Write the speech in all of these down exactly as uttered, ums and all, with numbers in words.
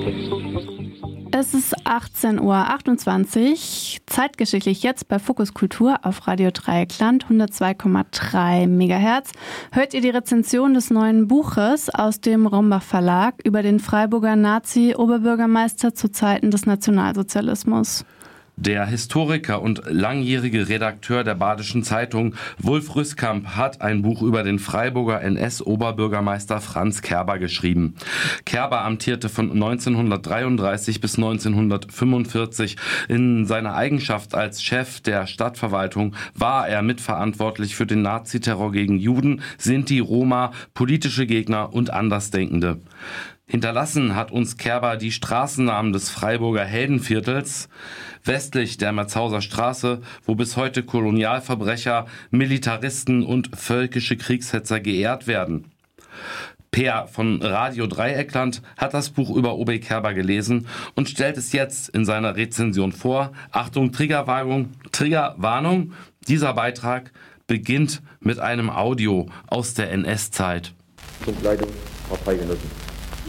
Es ist achtzehn Uhr achtundzwanzig, zeitgeschichtlich jetzt bei Fokus Kultur auf Radio Dreieckland hundertzwei Komma drei Megahertz. Hört ihr die Rezension des neuen Buches aus dem Rombach Verlag über den Freiburger Nazi-Oberbürgermeister zu Zeiten des Nationalsozialismus. Der Historiker und langjährige Redakteur der Badischen Zeitung Wulf Rüsskamp hat ein Buch über den Freiburger N S-Oberbürgermeister Franz Kerber geschrieben. Kerber amtierte von neunzehnhundertdreiunddreißig bis neunzehnhundertfünfundvierzig. In seiner Eigenschaft als Chef der Stadtverwaltung war er mitverantwortlich für den Naziterror gegen Juden, Sinti, Roma, politische Gegner und Andersdenkende. Hinterlassen hat uns Kerber die Straßennamen des Freiburger Heldenviertels, westlich der Merzhauser Straße, wo bis heute Kolonialverbrecher, Militaristen und völkische Kriegshetzer geehrt werden. Peer von Radio Dreieckland hat das Buch über O B Kerber gelesen und stellt es jetzt in seiner Rezension vor. Achtung, Triggerwarnung, Triggerwarnung. Dieser Beitrag beginnt mit einem Audio aus der N S-Zeit. Zum Leitung Parteigenossen.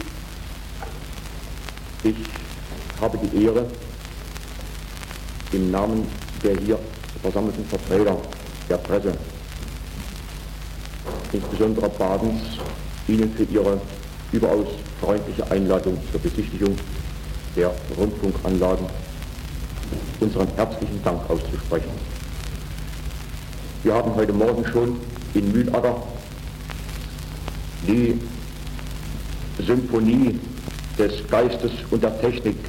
Ich habe die Ehre, im Namen der hier versammelten Vertreter der Presse, insbesondere Badens, Ihnen für Ihre überaus freundliche Einladung zur Besichtigung der Rundfunkanlagen unseren herzlichen Dank auszusprechen. Wir haben heute Morgen schon in Mühlacker die Symphonie des Geistes und der Technik